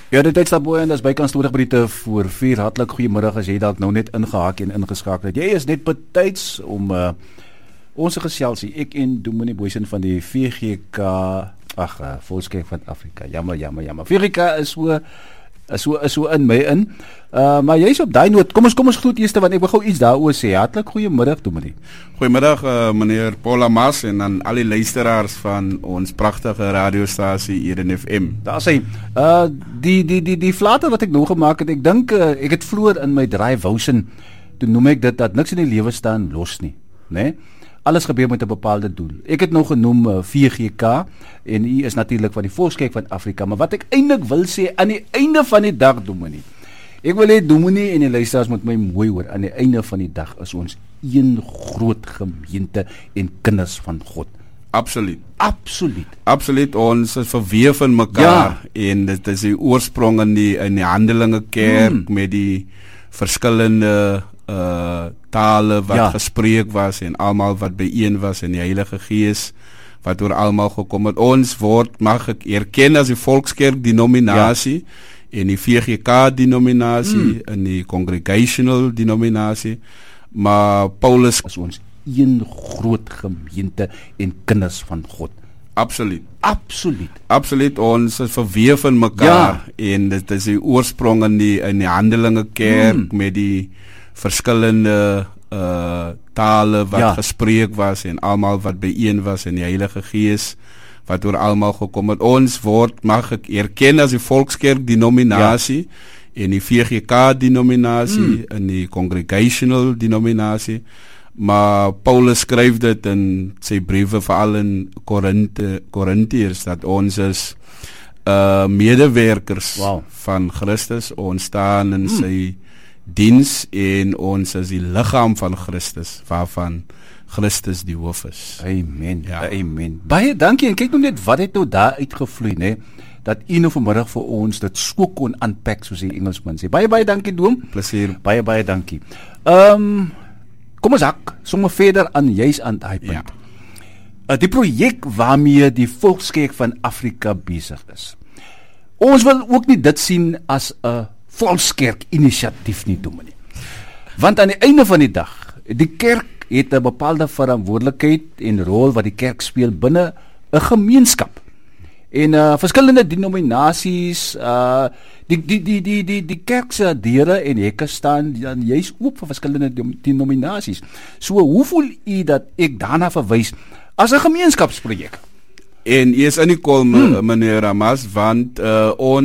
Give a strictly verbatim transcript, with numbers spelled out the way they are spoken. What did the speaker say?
Ja, dit is daarboe en dis bykans twintig minute voor vier. Hartlik goeiemiddag as jy dalk nou net ingehaak en ingeskakel het. Jy is net betyds om uh, ons geselsie, ek en Dominee Boysen van die V G K, ag, uh, Volkskerk van Afrika. Jammer, jammer, jammer. V G K is so is so is so in my in. Uh, maar jy's op daai noot. Kom ons kom ons groet eers want ek wil gou iets daaroor sê. Hartlik goeiemiddag, Dominee. Goeiemiddag uh, meneer Paul Amas en aan al die luisteraars van ons pragtige radiostasie hier in F M. Daar sê uh die die die die flater wat ek nou gemaak het, ek dink uh, ek het vroeër in my draai wousin, toe noem ek dit dat niks in die lewe staan los nie, né? Nee? Alles gebeur met 'n bepaalde doel. Ek het nou genoem uh, V G K en u is natuurlik van die Volkskerk van Afrika, maar wat ek eintlik wil sê aan die einde van die dag, Dominee. Ek wil hê Dominee en die luisteraars moet my mooi hoor. Aan die einde van die dag is ons een groot gemeente en kinders van God. Absoluut. Absoluut. Absoluut, ons is verweef in mekaar, ja. En dit is die oorsprong in die in die Handelinge Kerk mm. met die verskillende uh tale wat ja. gespreek was en almal wat byeen was in die Heilige Gees wat oor almal gekom het. Ons word mag ek erken as die Volkskerk denominasie ja. en die V G K denominasie mm. en die Congregational denominasie, maar Paulus is ons een groot gemeente en kinders van God. Absoluut. Absoluut. Absoluut, ons is verweef in mekaar ja. en dit is die oorsprong in die in die Handelinge Kerk mm. met die verskillende uh tale wat ja. gespreek was en almal wat byeen was in die Heilige Gees wat oor almal gekom het. Ons word mag ek erken as die Volkskerk denominasie ja. en die V G K denominasie mm. en die Congregational denominasie, maar Paulus skryf dit in sy briewe veral in Korinte Korintiërs dat ons is uh medewerkers wow. van Christus. Ons staan in mm. sy diens en ons is die liggaam van Christus waarvan Christus die hoof is. Amen. Ja. Amen. Baie dankie en kyk nou net wat het nou daar uitgevloei, né? Dat u nou vanmiddag vir ons dit so kon unpack soos die Engelsman sê. Baie baie dankie Doom. Plesier. Baie baie dankie. Ehm um, kom ons hak sommer verder aan juis aan daai punt. Ja. Uh, die projek waarmee die Volkskerk van Afrika besig is. Ons wil ook nie dit sien as 'n uh, Volkskerk inisiatief nie, Dominee. Want aan die einde van die dag, die kerk het 'n bepaalde verantwoordelikheid en rol wat die kerk speel binne 'n gemeenskap. En uh, verskillende denominasies, uh, die die die die die die kerk se deure en hekke staan dan juis oop vir verskillende denominasies. So hoe voel u dat ek daarna verwys as 'n gemeenskapsprojek? En u is in die kolme, hmm. meneer Ramas, want uh, ons